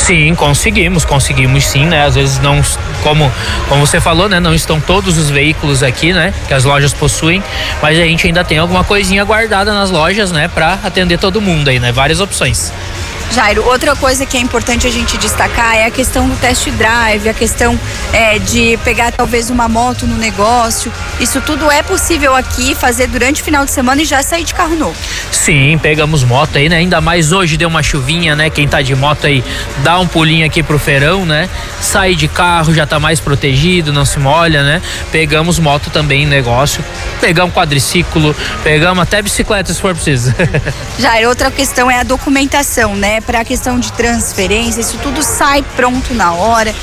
Sim, conseguimos sim, né? Às vezes não, como você falou, né? Não estão todos os veículos aqui, né? Que as lojas possuem, mas a gente ainda tem alguma coisinha guardada nas lojas, né? Pra atender todo mundo aí, né? Várias opções. Jairo, outra coisa que é importante a gente destacar é a questão do test drive, a questão de pegar talvez uma moto no negócio. Isso tudo é possível aqui fazer durante o final de semana e já sair de carro novo. Sim, pegamos moto aí, né? Ainda mais hoje deu uma chuvinha, né? Quem tá de moto aí dá um pulinho aqui pro feirão, né? Sai de carro, já tá mais protegido, não se molha, né? Pegamos moto também no negócio, pegamos quadriciclo, pegamos até bicicleta se for preciso. Jairo, outra questão é a documentação, né? Para a questão de transferência, isso tudo sai pronto na hora.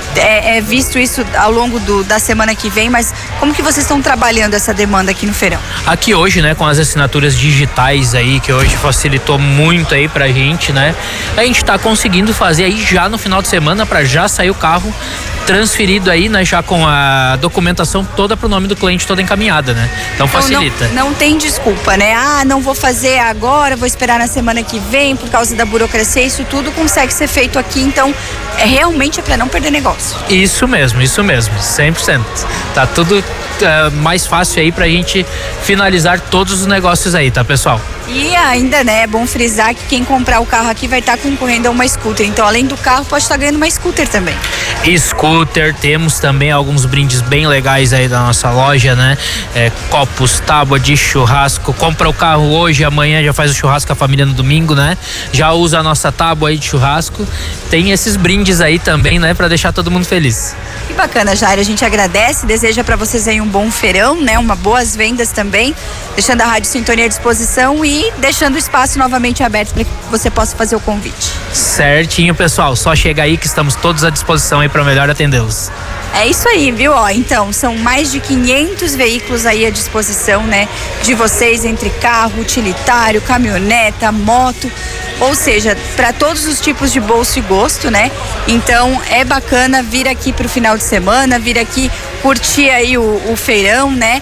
É visto isso ao longo da semana que vem, mas como que vocês estão trabalhando essa demanda aqui no feirão? Aqui hoje, né, com as assinaturas digitais aí, que hoje facilitou muito aí pra gente, né? A gente tá conseguindo fazer aí já no final de semana pra já sair o carro transferido aí, né, já com a documentação toda pro nome do cliente, toda encaminhada, né? Então facilita. Não tem desculpa, né? Não vou fazer agora, vou esperar na semana que vem por causa da burocracia. Isso tudo consegue ser feito aqui, então realmente é para não perder negócio. Isso mesmo, 100%. Tá tudo mais fácil aí pra gente finalizar todos os negócios aí, tá, pessoal? E ainda, né, é bom frisar que quem comprar o carro aqui vai estar concorrendo a uma scooter. Então, além do carro, pode estar ganhando uma scooter também. Scooter, temos também alguns brindes bem legais aí da nossa loja, né? Copos, tábua de churrasco. Compra o carro hoje, amanhã já faz o churrasco com a família no domingo, né? Já usa a nossa tábua aí de churrasco. Tem esses brindes aí também, né? Pra deixar todo mundo feliz. Que bacana, Jairo. A gente agradece, deseja pra vocês aí um bom feirão, né? Boas vendas também. Deixando a Rádio Sintonia à disposição e deixando o espaço novamente aberto para que você possa fazer o convite. Certinho, pessoal. Só chega aí que estamos todos à disposição aí para melhor atendê-los. É isso aí, viu? Então, são mais de 500 veículos aí à disposição, né? De vocês, entre carro, utilitário, caminhoneta, moto, ou seja, para todos os tipos de bolso e gosto, né? Então, é bacana vir aqui pro final de semana, vir aqui curtir aí o feirão, né?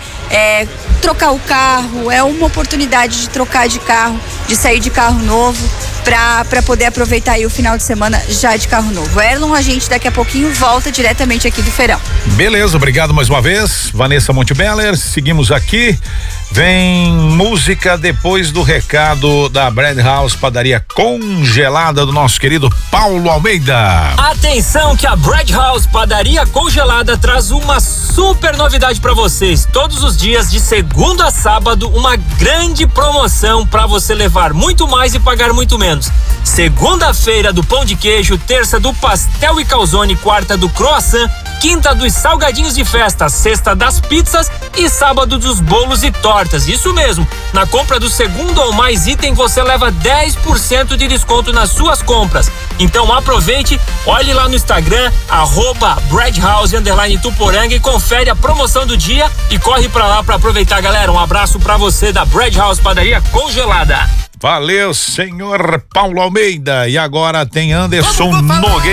Trocar o carro, é uma oportunidade de trocar de carro, de sair de carro novo, para poder aproveitar aí o final de semana já de carro novo. Erlon, a gente daqui a pouquinho volta diretamente aqui do feirão. Beleza, obrigado mais uma vez, Vanessa Montebeller. Seguimos aqui. Vem música depois do recado da Bread House Padaria Congelada do nosso querido Paulo Almeida. Atenção que a Bread House Padaria Congelada traz uma super novidade para vocês. Todos os dias de segunda a sábado, uma grande promoção para você levar muito mais e pagar muito menos. Segunda-feira do pão de queijo, terça do pastel e calzone, quarta do croissant, quinta dos salgadinhos de festa, sexta das pizzas e sábado dos bolos e tortas. Isso mesmo, na compra do segundo ou mais item você leva 10% de desconto nas suas compras. Então aproveite, olhe lá no Instagram, @breadhouse_Tuporanga e confere a promoção do dia e corre pra lá pra aproveitar, galera. Um abraço pra você da Bread House Padaria Congelada. Valeu, senhor Paulo Almeida. E agora tem Anderson Nogueira.